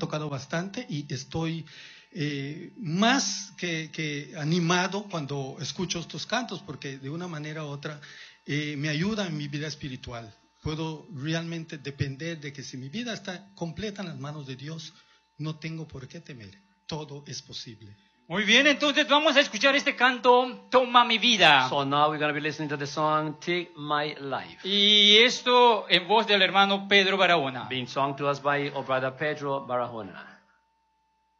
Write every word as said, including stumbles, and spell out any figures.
tocado bastante y estoy eh, más que, que animado cuando escucho estos cantos, porque de una manera u otra eh, me ayuda en mi vida espiritual. Puedo realmente depender de que si mi vida está completa en las manos de Dios, no tengo por qué temer. Todo es posible. Muy bien, entonces vamos a escuchar este canto, Toma mi vida. So now we're going to be listening to the song Take My Life, Y esto en voz del hermano Pedro Barahona. being sung to us by our brother Pedro Barahona.